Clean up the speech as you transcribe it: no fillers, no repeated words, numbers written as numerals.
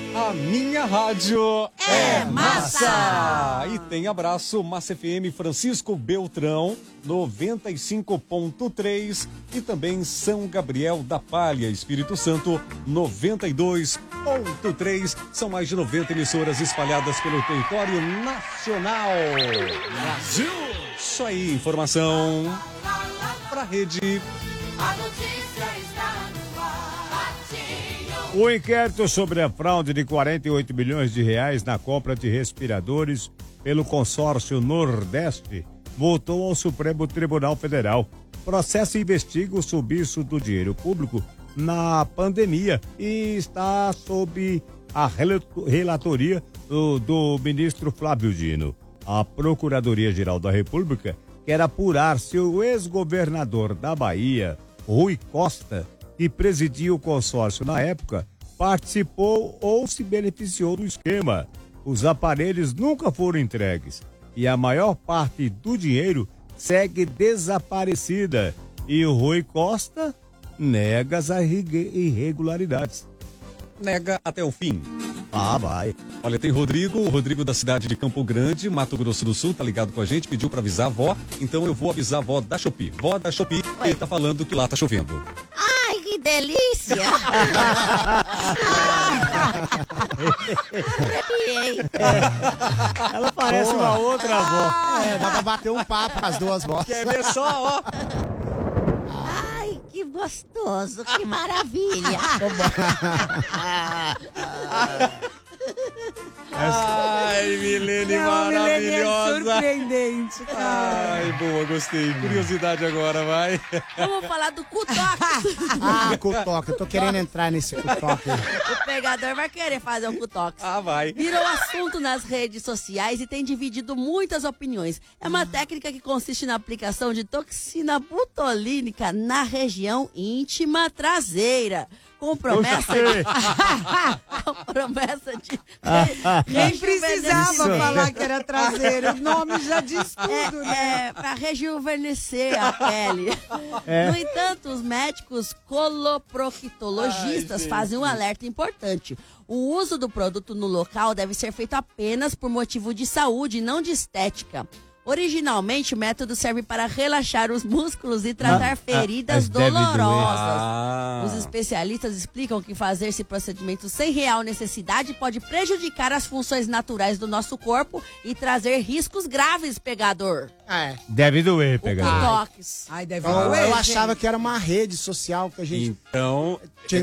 A minha rádio é massa! E tem abraço Massa FM Francisco Beltrão, 95.3 e também São Gabriel da Palha, Espírito Santo, 92.3. São mais de 90 emissoras espalhadas pelo território nacional. Brasil! Isso aí, informação pra rede. A notícia está no ar. O inquérito sobre a fraude de 48 milhões de reais na compra de respiradores pelo consórcio Nordeste voltou ao Supremo Tribunal Federal. O processo investiga o sumiço do dinheiro público na pandemia e está sob a relatoria do ministro Flávio Dino. A Procuradoria-Geral da República quer apurar se o ex-governador da Bahia, Rui Costa, que presidia o consórcio na época, participou ou se beneficiou do esquema. Os aparelhos nunca foram entregues e a maior parte do dinheiro segue desaparecida. E o Rui Costa nega as irregularidades. Nega até o fim. Ah, vai. Olha, tem o Rodrigo da cidade de Campo Grande, Mato Grosso do Sul, tá ligado com a gente, pediu pra avisar a avó, então eu vou avisar a avó da Shopee. Vó da Shopee, ele tá falando que lá tá chovendo. Ai, que delícia! Ela parece uma outra avó. Dá pra bater um papo com as duas vozes. Quer ver só, ó? Ai, que gostoso, que maravilha! Ai, Milene maravilhosa! Surpreendente, cara. Ai, boa, gostei. Curiosidade agora, vai. Vamos falar do Cutox. Ah, Cutoca, eu tô querendo entrar nesse Cutoca. O pegador vai querer fazer um Cutox. Ah, vai. Virou assunto nas redes sociais e tem dividido muitas opiniões. É uma técnica que consiste na aplicação de toxina botulínica na região íntima traseira. Com promessa de... com promessa de... Nem precisava falar que era traseiro. O nome já diz tudo, né? Para rejuvenescer a pele. No entanto, os médicos coloproctologistas fazem um alerta importante. O uso do produto no local deve ser feito apenas por motivo de saúde e não de estética. Originalmente, o método serve para relaxar os músculos e tratar feridas dolorosas. Os especialistas explicam que fazer esse procedimento sem real necessidade pode prejudicar as funções naturais do nosso corpo e trazer riscos graves, pegador. Deve doer, pegador. Cutox. Ai, deve Eu doer, achava gente. que era uma rede social que a gente Então, tinha